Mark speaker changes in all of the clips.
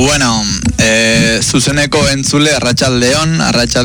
Speaker 1: Bueno, zuzeneko entzule arratsaldeko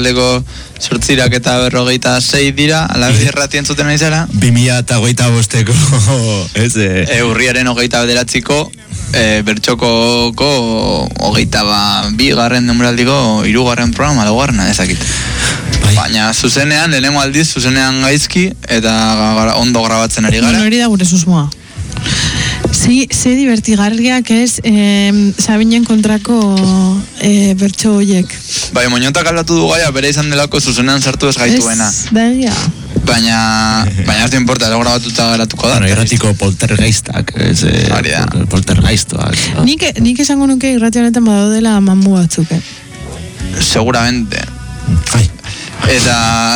Speaker 1: 8:46 dira, alabe irrati entzuten ari zara?
Speaker 2: 2025-eko, ez?
Speaker 1: Urriaren 29-ko, bertxokoko 22. denboraldiko 3. programa, 2. ezakit. Baina zuzenean, lehenengo aldiz, zuzenean gaizki, eta ondo grabatzen ari gara.
Speaker 3: Bueno, hori da gure susmoa. Ze divertigarriak ez Sabinen kontrako bertso hoiek.
Speaker 1: Bai, moñotak aldatu du gaia, bere izan delako zuzenean sartu ez gaituena.
Speaker 3: Ez, da egia.
Speaker 1: Baina ez da importa, ez grabatuta geratuko da.
Speaker 2: Bueno, irratiko poltergeistak, poltergeistoak.
Speaker 3: Nik esango nuke irrati honetan badaudela mamu batzuk,
Speaker 1: Seguramente.
Speaker 2: Ai.
Speaker 1: Eta...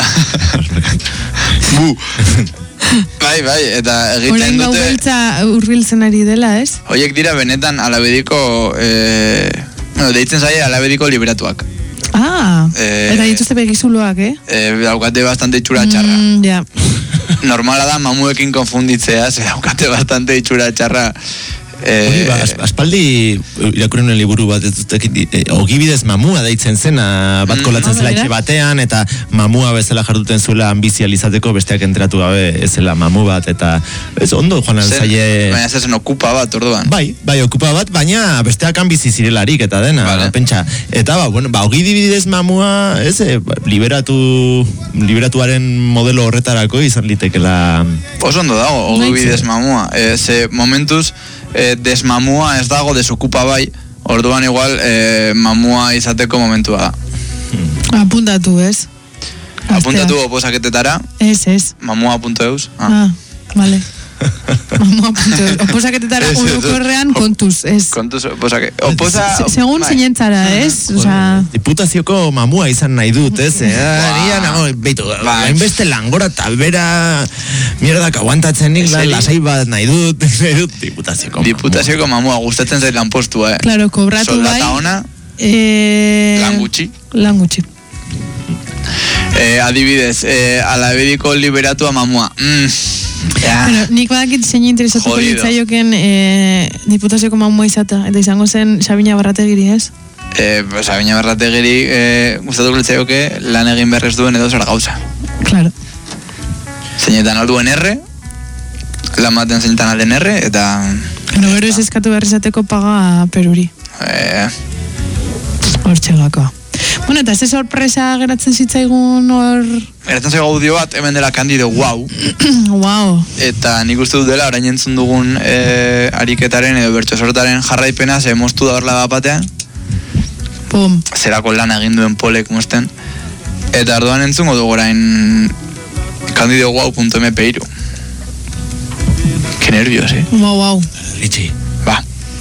Speaker 1: Bai, eta egiten dute...
Speaker 3: Orain gaubeltza urbiltzen ari dela, ez?
Speaker 1: Hoiek dira benetan alabediko... deitzen zaie alabediko liberatuak.
Speaker 3: Eta dituzte begizuloak,
Speaker 1: daukate bastante itxura txarra.
Speaker 3: Ja.
Speaker 1: Normala da mamuekin konfunditzea, daukate bastante itxura txarra.
Speaker 2: Aspaldi irakurren liburu bat ogibidez mamua deitzen zena, bat kolatzen zela etxe batean, eta mamua bezala jarduten zuela ambizializateko besteak enteratu gabe ezela mamu bat, eta ez ondo joan alzaie...
Speaker 1: Baina zen okupa bat, orduan.
Speaker 2: Bai, okupa bat, baina besteak ambizi zirelarik eta dena, pentsa. Eta ogibidez mamua, ez, liberatuaren modelo horretarako izan litekela...
Speaker 1: Oso ondo dago, ogibidez mamua. Ze momentuz... desmamua ez dago, desokupa bai, orduan igual mamua izateko momentua da.
Speaker 3: Apuntatu, ez?
Speaker 1: Apuntatu oposaketetara?
Speaker 3: Ez.
Speaker 1: Mamua.eus?
Speaker 3: Vale. Mamua.eus. Oposaketetara orokorrean kontuz, ez?
Speaker 1: Kontuz,
Speaker 3: segun zinentzara, ez?
Speaker 2: Diputazioko mamua izan nahi dut, ez? Hainbeste langora eta bera mierdak aguantatzen nik, lasai bat nahi dut, Diputazioko
Speaker 1: mamua, gustatzen zait lanpostua,
Speaker 3: Claro, kobratu bai.
Speaker 1: Soldata ona,
Speaker 3: lan gutxi.
Speaker 1: Adibidez, alabediko liberatua mamua.
Speaker 3: Bueno, nik badakit zein interesatuko litzaioken diputazioko mamua izata, eta izango zen Sabina Barrategiri, ez?
Speaker 1: Sabina Barrategiri gustatuko litzaioke lan egin berrez duen edo zer gauza.
Speaker 3: Claro.
Speaker 1: Zeinetan alduen erre, lan baten zeinetan alden erre, eta...
Speaker 3: Gero ez eskatu behar izateko paga Peruri. Hortxegakoa. Bueno, eta ze sorpresa geratzen zitzaigun hor...
Speaker 1: Geratzen zaigu audio bat, hemen dela Kandido, wow.
Speaker 3: Wow.
Speaker 1: Eta nik uste dut dela, orain entzun dugun ariketaren edo bertso sortaren jarraipena, ze moztu da horla bat batean.
Speaker 3: Pum.
Speaker 1: Zerako lan egin duen polek mozten. Eta arduan entzungo dugu orain kandidowow.mp3. Qué nervios,
Speaker 3: Wow.
Speaker 2: Litxi.